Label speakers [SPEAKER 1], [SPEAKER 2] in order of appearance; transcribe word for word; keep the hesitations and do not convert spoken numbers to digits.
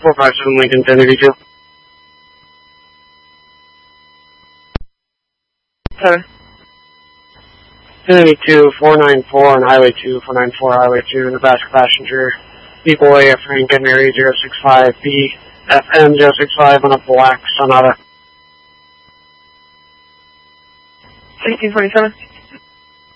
[SPEAKER 1] four five seven Lincoln, ten eighty-two.
[SPEAKER 2] Seven.
[SPEAKER 1] ten eighty-two, four nine four on Highway two, four nine four Highway two, Nebraska passenger, people A F Frank Mary zero six five, B F M zero six five on a black Sonata.
[SPEAKER 2] sixteen twenty-seven.